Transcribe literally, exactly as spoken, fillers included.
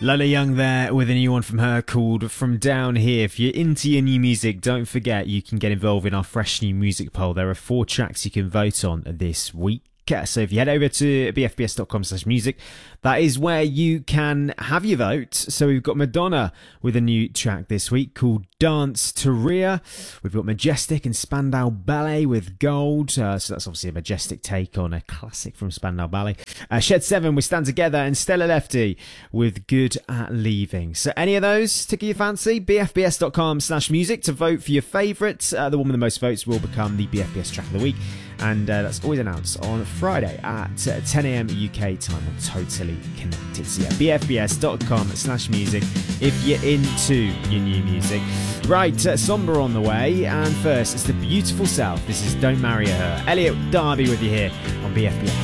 Lola Young there with a new one from her called From Down Here. If you're into your new music, don't forget you can get involved in our fresh new music poll. There are four tracks you can vote on this week. So if you head over to b f b s dot com slash music, that is where you can have your vote. So we've got Madonna with a new track this week called Dance to Rhea. We've got Majestic and Spandau Ballet with Gold. Uh, so that's obviously a Majestic take on a classic from Spandau Ballet. Uh, Shed seven with Stand Together, and Stella Lefty with Good at Leaving. So any of those tickle your fancy? b f b s dot com slash music to vote for your favourites. Uh, the one with the most votes will become the B F B S track of the week. And uh, that's always announced on Friday at uh, ten a.m. U K time on Totally Connected. So yeah, b f b s dot com slash music if you're into your new music. Right, uh, Somber on the way. And first, it's the Beautiful South. This is Don't Marry Her. Elliot Darby with you here on B F B S.